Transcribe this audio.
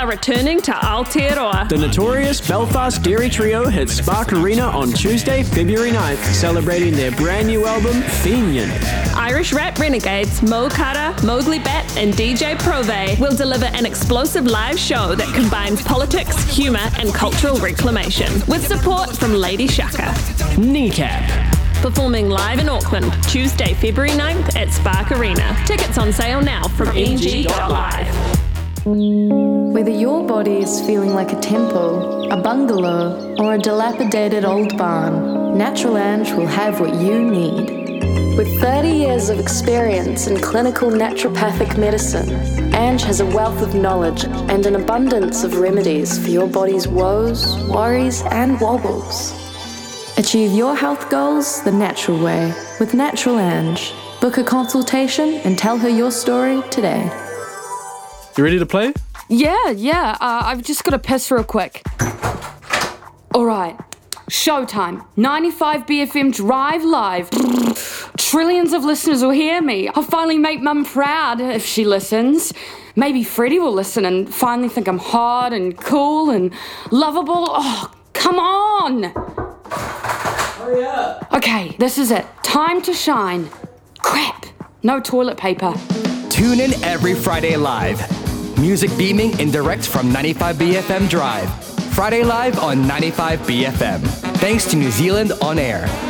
returning to Aotearoa. The notorious Belfast Dairy Trio hit Spark Arena on Tuesday, February 9th, celebrating their brand new album, Fenian. Irish rap renegades Mo Kara, Mowgli Bat, and DJ Prove will deliver an explosive live show that combines politics, humour, and cultural reclamation, with support from Lady Shaka. Kneecap. Performing live in Auckland, Tuesday, February 9th at Spark Arena. Tickets on sale now from ng.live. Whether your body is feeling like a temple, a bungalow, or a dilapidated old barn, Natural Ange will have what you need. With 30 years of experience in clinical naturopathic medicine, Ange has a wealth of knowledge and an abundance of remedies for your body's woes, worries, and wobbles. Achieve your health goals the natural way with Natural Ange. Book a consultation and tell her your story today. You ready to play? Yeah. I've just got to piss real quick. All right. Showtime. 95 BFM Drive Live. Trillions of listeners will hear me. I'll finally make Mum proud if she listens. Maybe Freddie will listen and finally think I'm hot and cool and lovable. Oh, come on! Hurry up. Okay, this is it. Time to shine. Crap. No toilet paper. Tune in every Friday live. Music beaming in direct from 95 BFM Drive. Friday live on 95 BFM. Thanks to New Zealand On Air.